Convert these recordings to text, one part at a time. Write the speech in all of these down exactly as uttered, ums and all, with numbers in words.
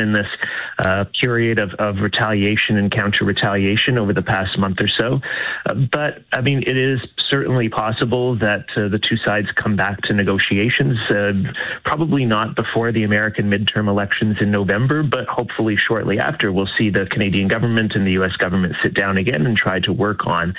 in this uh, period of, of retaliation and counter-retaliation over the past month or so. Uh, but, I mean, it is certainly possible that uh, the two sides come back to negotiations, uh, probably not before the American midterm elections in November, but hopefully shortly after. We'll see the Canadian government and the U S government sit down again and try to work on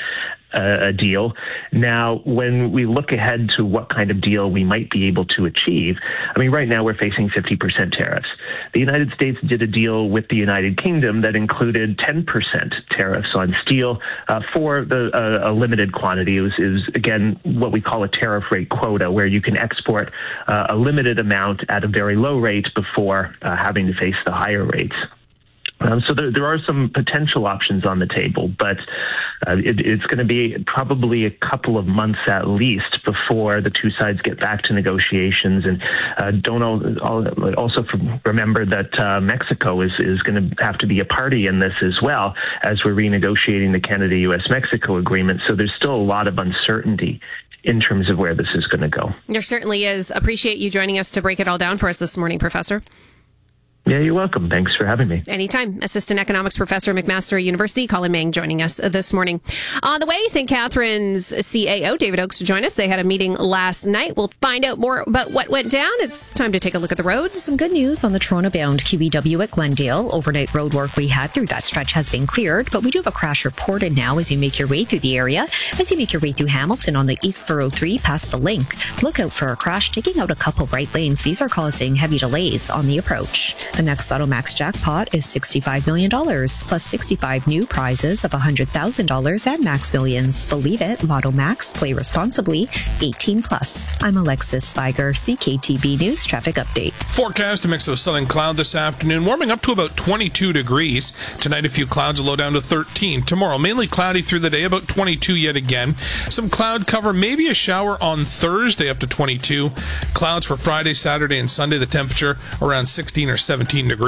a deal. Now, when we look ahead to what kind of deal we might be able to achieve, I mean, right now we're facing fifty percent tariffs. The United States did a deal with the United Kingdom that included ten percent tariffs on steel uh, for the, uh, a limited quantity. It was, it was, again, what we call a tariff rate quota, where you can export uh, a limited amount at a very low rate before uh, having to face the higher rates. Um, so there, there are some potential options on the table, but uh, it, it's going to be probably a couple of months at least before the two sides get back to negotiations. And uh, don't all, also remember that uh, Mexico is, is going to have to be a party in this as well, as we're renegotiating the Canada-U S Mexico agreement. So there's still a lot of uncertainty in terms of where this is going to go. There certainly is. Appreciate you joining us to break it all down for us this morning, Professor. Yeah, you're welcome. Thanks for having me. Anytime. Assistant Economics Professor, McMaster University, Colin Mang joining us this morning. On the way, Saint Catharines C A O, David Oakes, to join us. They had a meeting last night. We'll find out more about what went down. It's time to take a look at the roads. Some good news on the Toronto-bound Q E W at Glendale. Overnight road work we had through that stretch has been cleared, but we do have a crash reported now as you make your way through the area. As you make your way through Hamilton on the East four oh three past the Link, look out for a crash taking out a couple right lanes. These are causing heavy delays on the approach. The next Lotto Max jackpot is sixty-five million dollars, plus sixty-five new prizes of one hundred thousand dollars at Max Millions. Believe it, Lotto Max. Play responsibly. eighteen plus. I'm Alexis Spiger, C K T B News Traffic Update. Forecast, a mix of sun and cloud this afternoon, warming up to about twenty-two degrees. Tonight, a few clouds, a low down to thirteen. Tomorrow, mainly cloudy through the day, about twenty-two yet again. Some cloud cover, maybe a shower on Thursday, up to twenty-two. Clouds for Friday, Saturday, and Sunday. The temperature around sixteen or seventeen degrees.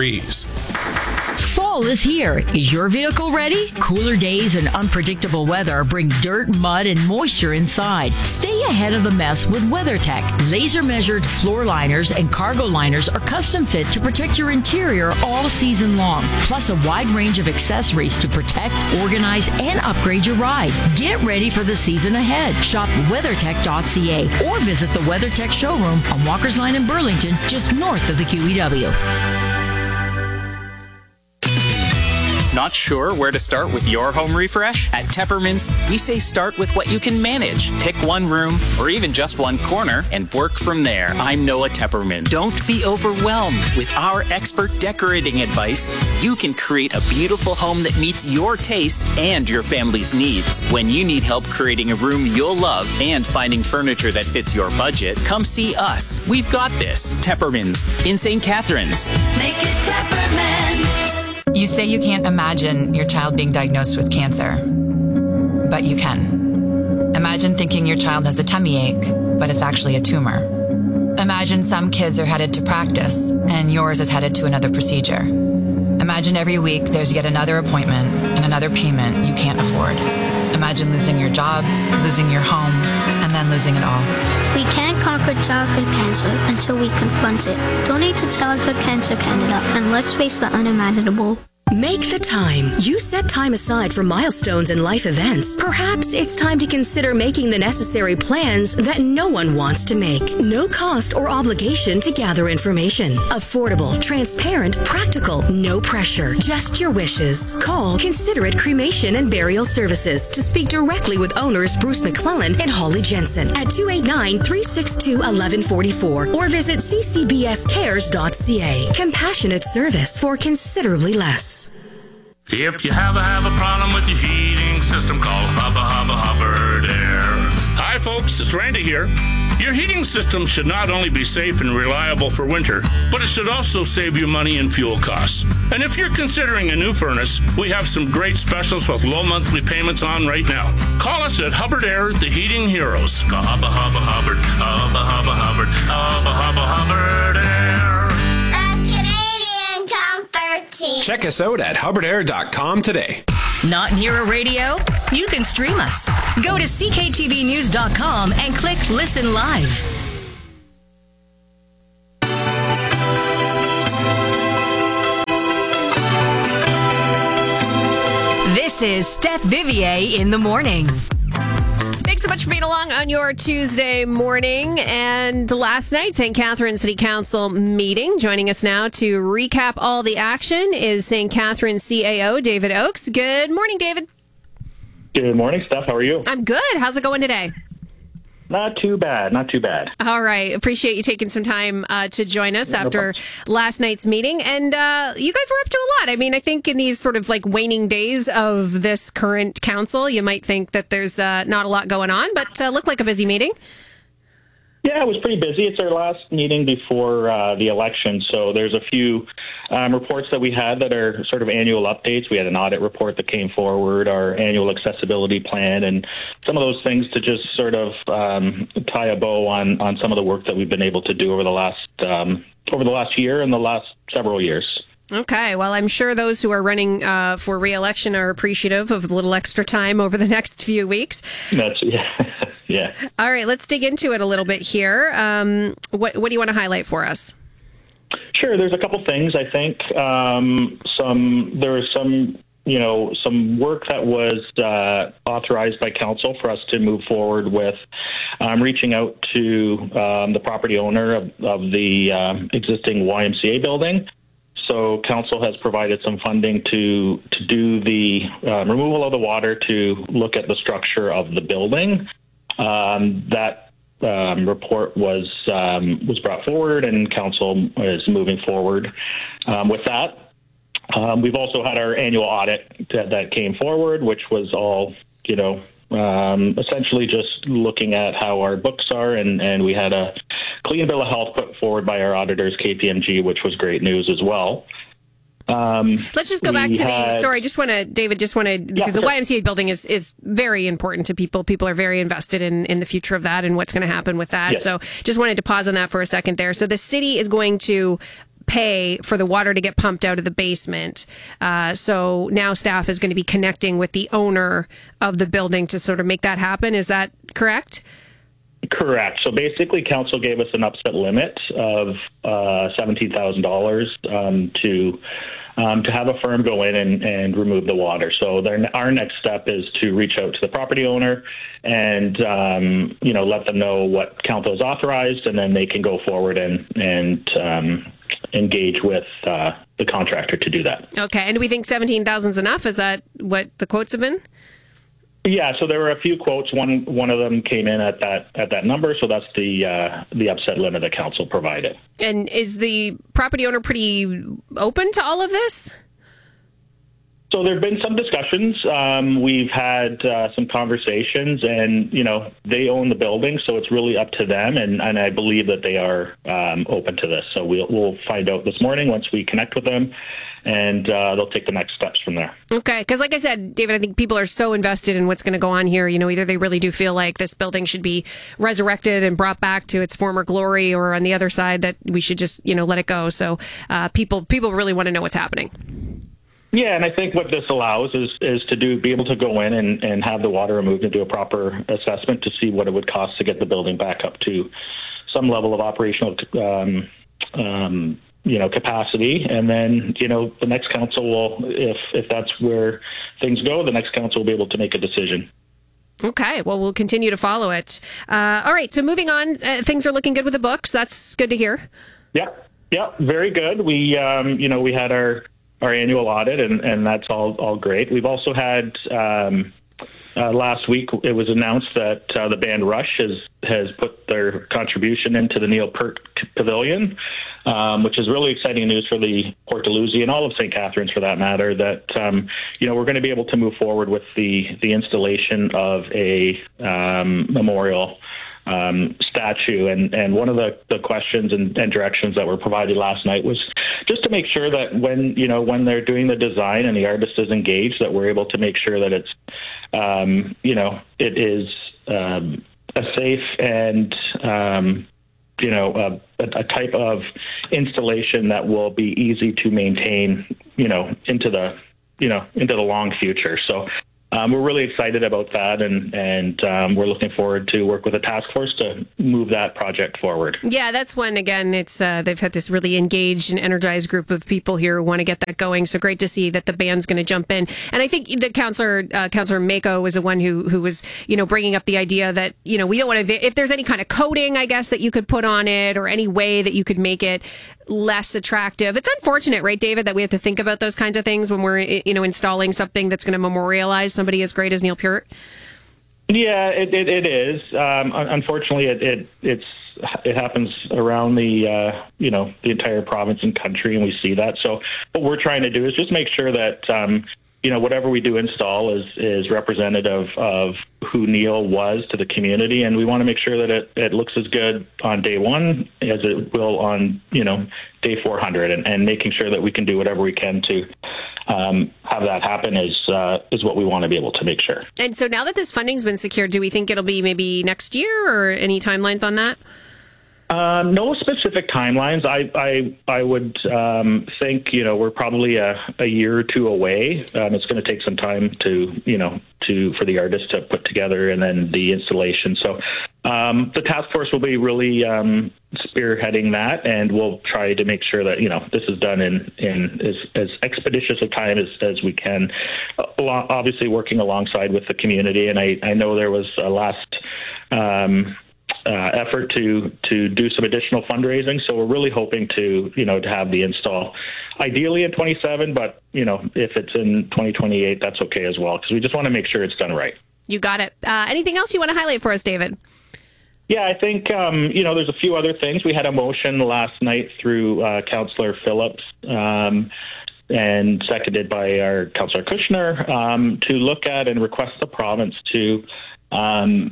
Fall is here. Is your vehicle ready? Cooler days and unpredictable weather bring dirt, mud, and moisture inside. Stay ahead of the mess with WeatherTech. Laser-measured floor liners and cargo liners are custom fit to protect your interior all season long. Plus a wide range of accessories to protect, organize, and upgrade your ride. Get ready for the season ahead. Shop weathertech dot c a or visit the WeatherTech showroom on Walker's Line in Burlington, just north of the Q E W. Not sure where to start with your home refresh? At Tepperman's, we say start with what you can manage. Pick one room or even just one corner and work from there. I'm Noah Tepperman. Don't be overwhelmed. With our expert decorating advice, you can create a beautiful home that meets your taste and your family's needs. When you need help creating a room you'll love and finding furniture that fits your budget, come see us. We've got this. Tepperman's in Saint Catharines. Make it Tepperman's. You say you can't imagine your child being diagnosed with cancer, but you can. Imagine thinking your child has a tummy ache, but it's actually a tumor. Imagine some kids are headed to practice, and yours is headed to another procedure. Imagine every week there's yet another appointment and another payment you can't afford. Imagine losing your job, losing your home, and then losing it all. We can't conquer childhood cancer until we confront it. Donate to Childhood Cancer Canada, and let's face the unimaginable. Make the time. You set time aside for milestones and life events. Perhaps it's time to consider making the necessary plans that no one wants to make. No cost or obligation to gather information. Affordable, transparent, practical, no pressure. Just your wishes. Call Considerate Cremation and Burial Services to speak directly with owners Bruce McClellan and Holly Jensen at two eight nine, three six two, one one four four or visit c c b s cares dot c a. Compassionate service for considerably less. If you have a, have a problem with your heating system, call Hubba Hubba Hubbard Air. Hi folks, it's Randy here. Your heating system should not only be safe and reliable for winter, but it should also save you money and fuel costs. And if you're considering a new furnace, we have some great specials with low monthly payments on right now. Call us at Hubbard Air, the Heating Heroes. Call Hubba Hubba Hubbard, Hubba Hubba Hubbard, Hubba Hubba Hubbard Air. Check us out at hubbard air dot com today. Not near a radio? You can stream us. Go to c k t v news dot com and click Listen Live. This is Steph Vivier in the morning. Thanks so much for being along on your Tuesday morning. And last night, Saint Catharines City Council meeting. Joining us now to recap all the action is Saint Catharines C A O David Oakes. Good morning, David. Good morning, Steph. How are you? I'm good. How's it going today? Not too bad. Not too bad. All right. Appreciate you taking some time uh, to join us Yeah, no after last night's meeting. And uh, you guys were up to a lot. I mean, I think in these sort of like waning days of this current council, you might think that there's uh, not a lot going on, but uh, looked like a busy meeting. Yeah, it was pretty busy. It's our last meeting before uh, the election, so there's a few um, reports that we had that are sort of annual updates. We had an audit report that came forward, our annual accessibility plan, and some of those things to just sort of um, tie a bow on, on some of the work that we've been able to do over the last um, over the last year and the last several years. Okay, well, I'm sure those who are running uh, for re-election are appreciative of a little extra time over the next few weeks. That's yeah. Yeah. All right, let's dig into it a little bit here. Um, what, what do you want to highlight for us? Sure. There's a couple things. I think um, some there was some you know some work that was uh, authorized by council for us to move forward with um, reaching out to um, the property owner of, of the um, existing Y M C A building. So council has provided some funding to to do the uh, removal of the water to look at the structure of the building. Um, that um, report was um, was brought forward, and council is moving forward um, with that. Um, we've also had our annual audit that, that came forward, which was all, you know, um, essentially just looking at how our books are, and, and we had a clean bill of health put forward by our auditors, K P M G, which was great news as well. Um, Let's just go back to had, the, sorry, just want to, David, just want to, because yeah, the sure. Y M C A building is, is very important to people. People are very invested in, in the future of that and what's going to happen with that. Yes. So just wanted to pause on that for a second there. So the city is going to pay for the water to get pumped out of the basement. Uh, so now staff is going to be connecting with the owner of the building to sort of make that happen. Is that correct? Correct. So basically, council gave us an upset limit of uh, seventeen thousand dollars um, to um, to have a firm go in and, and remove the water. So their, our next step is to reach out to the property owner and um, you know let them know what council has authorized, and then they can go forward and and um, engage with uh, the contractor to do that. Okay. And do we think seventeen thousand is enough? Is that what the quotes have been? Yeah, so there were a few quotes. One one of them came in at that at that number, so that's the uh, the upset limit that council provided. And is the property owner pretty open to all of this? So there have been some discussions. Um, we've had uh, some conversations, and you know they own the building, so it's really up to them. And, and I believe that they are um, open to this. So we'll we'll find out this morning once we connect with them, and uh, they'll take the next steps from there. Okay, because like I said, David, I think people are so invested in what's going to go on here. You know, either they really do feel like this building should be resurrected and brought back to its former glory, or on the other side that we should just you know let it go. So uh, people people really want to know what's happening. Yeah, and I think what this allows is is to do be able to go in and, and have the water removed and do a proper assessment to see what it would cost to get the building back up to some level of operational um, um, you know capacity, and then you know the next council will, if if that's where things go, the next council will be able to make a decision. Okay, well, we'll continue to follow it. Uh, all right, so moving on, uh, things are looking good with the books. That's good to hear. Yeah, yeah, very good. We um, you know we had our our annual audit, and, and that's all, all great. We've also had, um, uh, last week, it was announced that uh, the band Rush has, has put their contribution into the Neil Peart Pavilion, um, which is really exciting news for the Port Dalhousie and all of Saint Catharines, for that matter, that, um, you know, we're going to be able to move forward with the, the installation of a um, memorial Um, statue. And, and one of the, the questions and, and directions that were provided last night was just to make sure that when, you know, when they're doing the design and the artist is engaged, that we're able to make sure that it's, um, you know, it is um, a safe and, um, you know, a, a type of installation that will be easy to maintain, you know, into the, you know, into the long future. So, um, we're really excited about that, and and um, we're looking forward to work with a task force to move that project forward. Yeah, that's one. Again, it's uh, they've had this really engaged and energized group of people here who want to get that going. So great to see that the band's going to jump in. And I think the councillor, uh, Councillor Mako, was the one who who was you know bringing up the idea that you know we don't want to if there's any kind of coating, I guess, that you could put on it or any way that you could make it less attractive. It's unfortunate, right, David, that we have to think about those kinds of things when we're you know installing something that's going to memorialize somebody as great as Neil Peart. Yeah, it it, it is. Um, unfortunately, it, it it's it happens around the uh, you know the entire province and country, and we see that. So what we're trying to do is just make sure that um, you know whatever we do install is is representative of who Neil was to the community, and we want to make sure that it, it looks as good on day one as it will on you know day four hundred, and, and making sure that we can do whatever we can to um, have that happen is uh, is what we want to be able to make sure. And so now that this funding's been secured, do we think it'll be maybe next year, or any timelines on that? Um, no specific timelines. I I, I would um, think you know we're probably a, a year or two away. Um, it's going to take some time to you know to for the artist to put together and then the installation. So um, the task force will be really um, spearheading that, and we'll try to make sure that you know this is done in in as, as expeditious a time as, as we can. Obviously, working alongside with the community, and I I know there was a last. Um, Uh, effort to to do some additional fundraising, so we're really hoping to you know to have the install ideally in twenty-seven, but you know if it's in twenty twenty-eight, that's okay as well, because we just want to make sure it's done right. You got it. Uh, anything else you want to highlight for us, David? Yeah, I think um, you know there's a few other things. We had a motion last night through uh, Councillor Phillips. Um, and seconded by our Councillor Kushner um, to look at and request the province to um,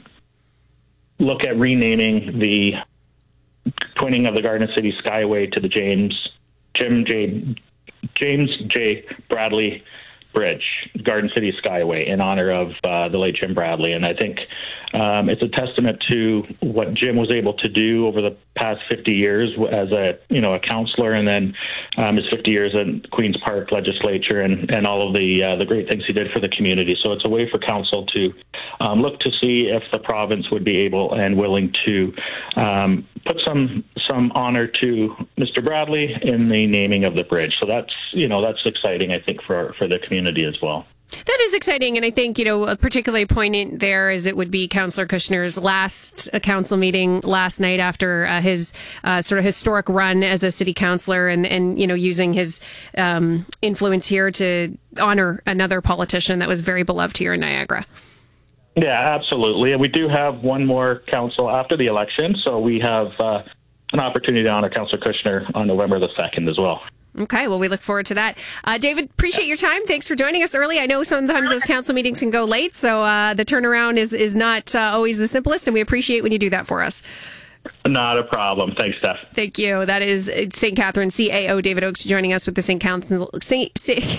look at renaming the twinning of the Garden City Skyway to the James Jim J James J Bradley Bridge, Garden City Skyway, in honor of uh, the late Jim Bradley. And I think um, it's a testament to what Jim was able to do over the past fifty years as a you know a councillor, and then um, his fifty years in Queen's Park legislature, and, and all of the uh, the great things he did for the community. So it's a way for council to um, look to see if the province would be able and willing to um, put some some honor to Mister Bradley in the naming of the bridge. So that's you know that's exciting, I think, for for the community as well. That is exciting, and I think, you know, particularly poignant there as it would be Councillor Kushner's last uh, council meeting last night after uh, his uh, sort of historic run as a city councillor, and, and you know, using his um, influence here to honor another politician that was very beloved here in Niagara. Yeah, absolutely. And we do have one more council after the election, so we have uh, an opportunity to honor Councillor Kushner on November the second as well. Okay, well, we look forward to that. Uh, David, appreciate your time. Thanks for joining us early. I know sometimes those council meetings can go late, so uh, the turnaround is, is not uh, always the simplest, and we appreciate when you do that for us. Not a problem. Thanks, Steph. Thank you. That is Saint Catharines C A O David Oakes joining us with the Saint Council. Saint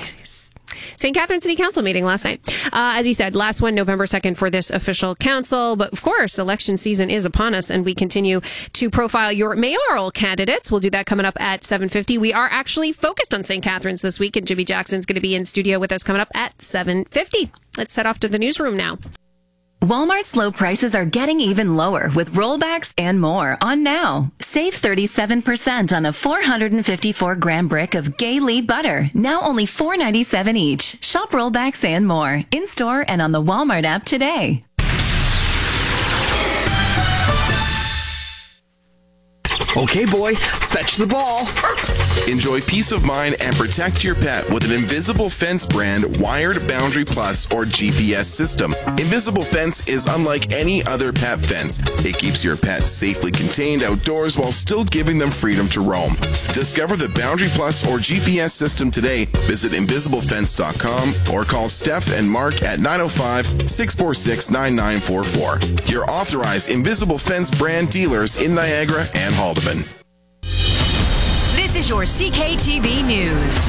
Saint Catharines City Council meeting last night. Uh, as he said, last one, November second for this official council. But of course, election season is upon us, and we continue to profile your mayoral candidates. We'll do that coming up at seven fifty. We are actually focused on Saint Catharines this week, and Jimmy Jackson's going to be in studio with us coming up at seven fifty. Let's head off to the newsroom now. Walmart's low prices are getting even lower with rollbacks and more on now. Save thirty-seven percent on a four hundred fifty-four gram brick of Gay Lee butter, now only four ninety-seven each. Shop rollbacks and more in store and on the Walmart app today. Okay, boy, fetch the ball. Enjoy peace of mind and protect your pet with an Invisible Fence brand wired Boundary Plus or G P S system. Invisible Fence is unlike any other pet fence. It keeps your pet safely contained outdoors while still giving them freedom to roam. Discover the Boundary Plus or G P S system today. Visit invisible fence dot com or call Steph and Mark at nine oh five, six four six, nine nine four four. Your authorized Invisible Fence brand dealers in Niagara and Haldeman. This is your C K T V News.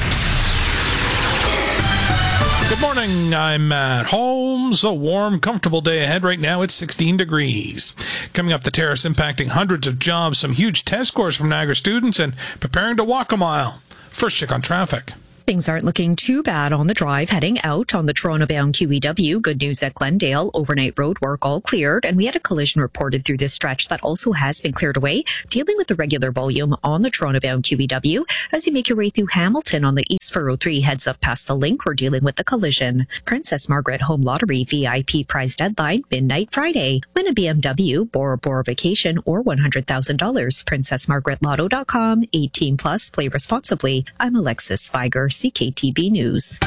Good morning. I'm Matt Holmes. A warm, comfortable day ahead. Right now, it's sixteen degrees. Coming up, the tariffs impacting hundreds of jobs, some huge test scores from Niagara students, and preparing to walk a mile. First check on traffic. Things aren't looking too bad on the drive heading out on the Toronto-bound Q E W. Good news at Glendale. Overnight road work all cleared, and we had a collision reported through this stretch that also has been cleared away. Dealing with the regular volume on the Toronto-bound Q E W. As you make your way through Hamilton on the East four oh three, heads up past the link, we're dealing with the collision. Princess Margaret Home Lottery V I P prize deadline, midnight Friday. Win a B M W, Bora Bora Vacation, or one hundred thousand dollars. princess margaret lotto dot com. eighteen plus. Play responsibly. I'm Alexis Viger, C K T B News.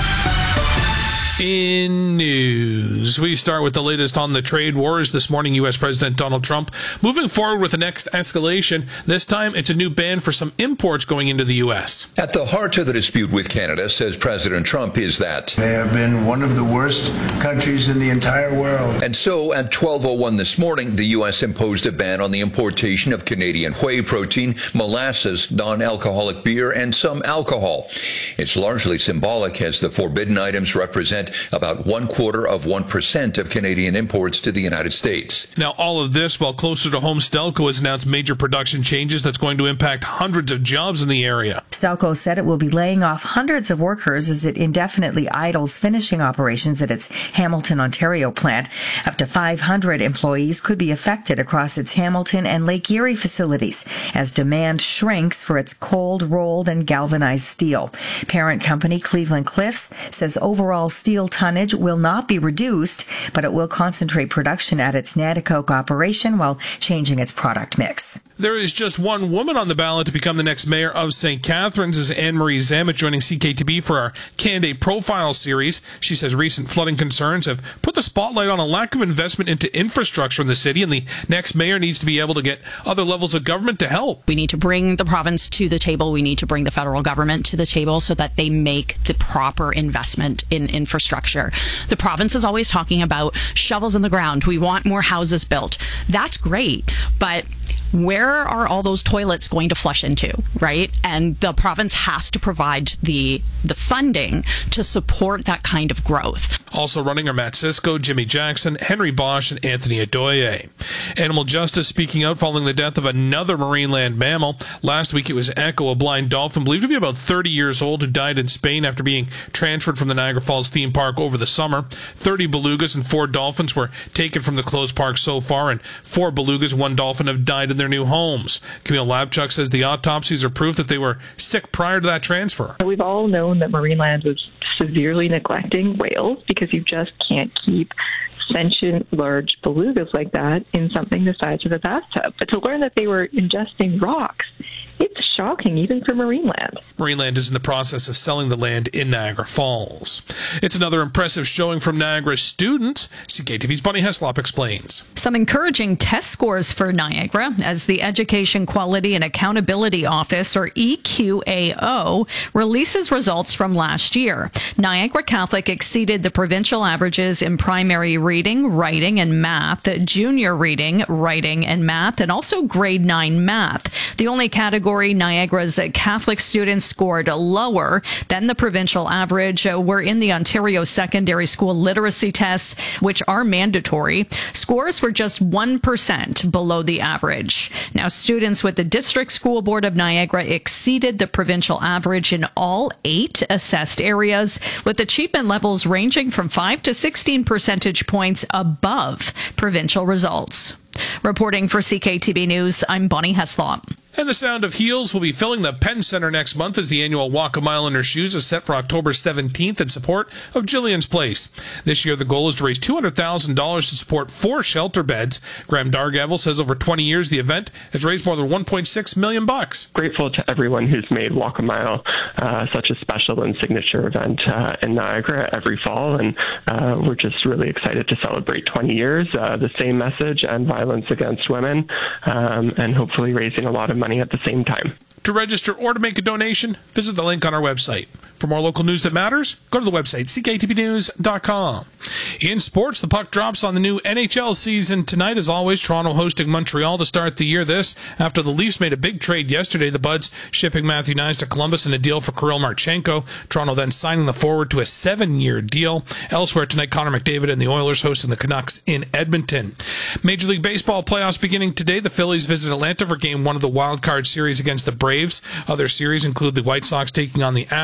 In news, we start with the latest on the trade wars. This morning, U S President Donald Trump moving forward with the next escalation. This time, it's a new ban for some imports going into the U S. At the heart of the dispute with Canada, says President Trump, is that they have been one of the worst countries in the entire world. And so, at twelve oh one this morning, the U S imposed a ban on the importation of Canadian whey protein, molasses, non-alcoholic beer, and some alcohol. It's largely symbolic, as the forbidden items represent about one quarter of one percent of Canadian imports to the United States. Now, all of this while closer to home, Stelco has announced major production changes that's going to impact hundreds of jobs in the area. Stelco said it will be laying off hundreds of workers as it indefinitely idles finishing operations at its Hamilton, Ontario plant. Up to five hundred employees could be affected across its Hamilton and Lake Erie facilities as demand shrinks for its cold, rolled, and galvanized steel. Parent company Cleveland Cliffs says overall steel tonnage will not be reduced, but it will concentrate production at its Nanticoke operation while changing its product mix. There is just one woman on the ballot to become the next mayor of Saint Catharines, is Anne-Marie Zammit, joining C K T B for our Candidate Profile series. She says recent flooding concerns have put the spotlight on a lack of investment into infrastructure in the city, and the next mayor needs to be able to get other levels of government to help. We need to bring the province to the table. We need to bring the federal government to the table so that they make the proper investment in infrastructure. The province is always talking about shovels in the ground. We want more houses built. That's great, but where are all those toilets going to flush into, right? And the province has to provide the the funding to support that kind of growth. Also running are Matt Cisco, Jimmy Jackson, Henry Bosch, and Anthony Adoye. Animal Justice speaking out following the death of another marine land mammal. Last week it was Echo, a blind dolphin believed to be about thirty years old, who died in Spain after being transferred from the Niagara Falls theme park over the summer. thirty belugas and four dolphins were taken from the closed park so far, and four belugas and one dolphin have died in their new homes. Camille Labchuk says the autopsies are proof that they were sick prior to that transfer. We've all known that Marineland was severely neglecting whales because you just can't keep sentient large belugas like that in something the size of a bathtub. But to learn that they were ingesting rocks, it's shocking even for Marineland. Marineland is in the process of selling the land in Niagara Falls. It's another impressive showing from Niagara students. C K T V's Bonnie Heslop explains. Some encouraging test scores for Niagara as the Education Quality and Accountability Office, or E Q A O, releases results from last year. Niagara Catholic exceeded the provincial averages in primary reading, writing, and math, junior reading, writing, and math, and also grade nine math. The only category Niagara's Catholic students scored lower than the provincial average were in the Ontario secondary school literacy tests, which are mandatory. Scores were just one percent below the average. Now, students with the District School Board of Niagara exceeded the provincial average in all eight assessed areas, with achievement levels ranging from five to sixteen percentage points above provincial results. Reporting for C K T B News, I'm Bonnie Heslop. And the Sound of Heels will be filling the Penn Center next month as the annual Walk a Mile in Her Shoes is set for October seventeenth in support of Jillian's Place. This year, the goal is to raise two hundred thousand dollars to support four shelter beds. Graham Dargavel says over twenty years, the event has raised more than one point six million bucks. Grateful to everyone who's made Walk a Mile uh, such a special and signature event uh, in Niagara every fall, and uh, we're just really excited to celebrate twenty years, uh, the same message and violence against women, um, and hopefully raising a lot of money at the same time. To register or to make a donation, visit the link on our website. For more local news that matters, go to the website, c k t b news dot com. In sports, the puck drops on the new N H L season tonight. As always, Toronto hosting Montreal to start the year. This after the Leafs made a big trade yesterday. The Buds shipping Matthew Nyes to Columbus in a deal for Kirill Marchenko. Toronto then signing the forward to a seven-year deal. Elsewhere tonight, Connor McDavid and the Oilers hosting the Canucks in Edmonton. Major League Baseball playoffs beginning today. The Phillies visit Atlanta for game one of the wild card series against the Braves. Other series include the White Sox taking on the Astros,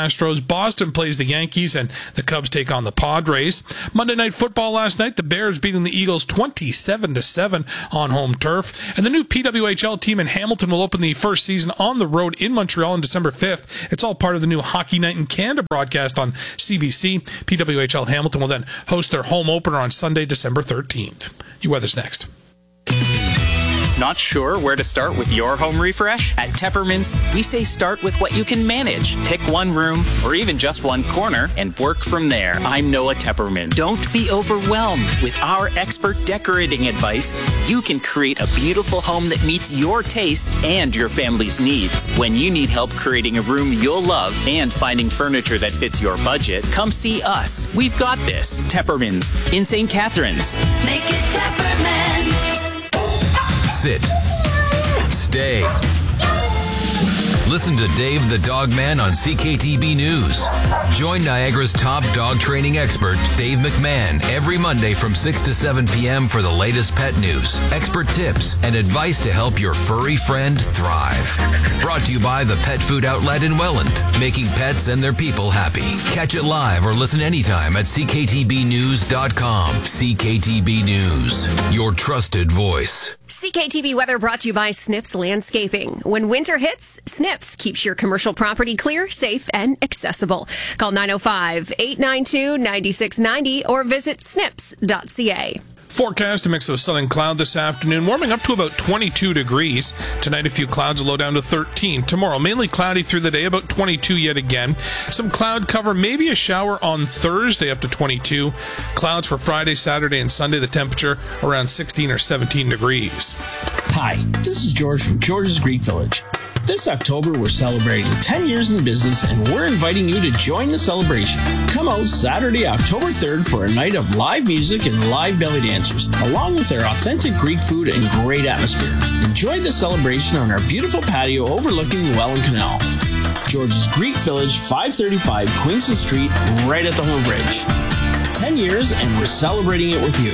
Boston plays the Yankees, and the Cubs take on the Padres. Monday Night Football last night, the Bears beating the Eagles twenty-seven to seven on home turf. And the new P W H L team in Hamilton will open the first season on the road in Montreal on December fifth. It's all part of the new Hockey Night in Canada broadcast on C B C. P W H L Hamilton will then host their home opener on Sunday, December thirteenth. Your weather's next. Not sure where to start with your home refresh? At Tepperman's, we say start with what you can manage. Pick one room or even just one corner and work from there. I'm Noah Tepperman. Don't be overwhelmed. With our expert decorating advice, you can create a beautiful home that meets your taste and your family's needs. When you need help creating a room you'll love and finding furniture that fits your budget, come see us. We've got this. Tepperman's in Saint Catharines. Make it Tepperman's. Sit. Stay. Listen to Dave the Dog Man on C K T B News. Join Niagara's top dog training expert, Dave McMahon, every Monday from six to seven p.m. for the latest pet news, expert tips, and advice to help your furry friend thrive. Brought to you by the Pet Food Outlet in Welland, making pets and their people happy. Catch it live or listen anytime at c k t b news dot com. C K T B News, your trusted voice. C K T B weather brought to you by Snips Landscaping. When winter hits, Snips keeps your commercial property clear, safe, and accessible. Call nine oh five, eight nine two, nine six nine oh or visit snips dot c a. Forecast, a mix of sun and cloud this afternoon, warming up to about twenty-two degrees. Tonight, a few clouds, a low down to thirteen. Tomorrow, mainly cloudy through the day, about twenty-two yet again. Some cloud cover, maybe a shower on Thursday, up to twenty-two. Clouds for Friday, Saturday, and Sunday, the temperature around sixteen or seventeen degrees. Hi, this is George from George's Greek Village. This October, we're celebrating ten years in business, and we're inviting you to join the celebration. Come out Saturday, October third for a night of live music and live belly dancers, along with our authentic Greek food and great atmosphere. Enjoy the celebration on our beautiful patio overlooking the Welland Canal. George's Greek Village, five thirty-five Queenston Street, right at the Home Bridge. ten years, and we're celebrating it with you.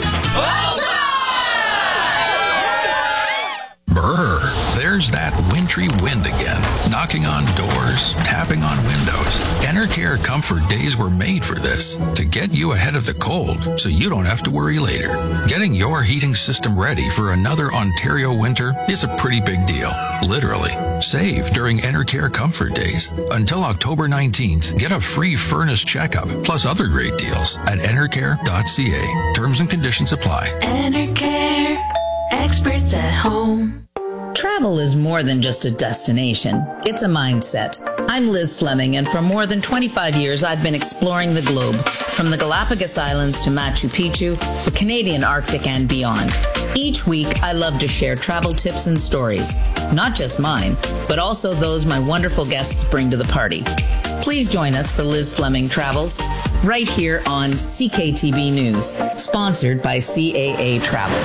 Brr, there's that wintry wind again, knocking on doors, tapping on windows. Enercare Comfort Days were made for this, to get you ahead of the cold so you don't have to worry later. Getting your heating system ready for another Ontario winter is a pretty big deal, literally. Save during Enercare Comfort Days. Until October nineteenth, get a free furnace checkup, plus other great deals at enercare dot c a. Terms and conditions apply. Enercare, experts at home. Travel is more than just a destination. It's a mindset. I'm Liz Fleming, and for more than twenty-five years, I've been exploring the globe, from the Galapagos Islands to Machu Picchu, the Canadian Arctic, and beyond. Each week, I love to share travel tips and stories, not just mine, but also those my wonderful guests bring to the party. Please join us for Liz Fleming Travels, right here on C K T B News, sponsored by C A A Travel.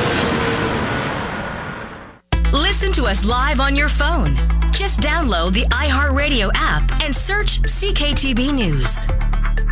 Listen to us live on your phone. Just download the iHeartRadio app and search C K T B News.